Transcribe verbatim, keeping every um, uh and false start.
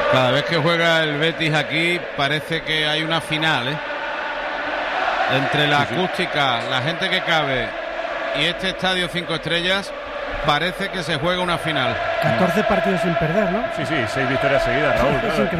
Cada vez que juega el Betis aquí parece que hay una final, ¿eh? Entre la sí, sí. acústica, la gente que cabe y este estadio cinco estrellas, parece que se juega una final. catorce partidos sin perder, ¿no? Sí, sí, seis victorias seguidas, Raúl. Es increíble.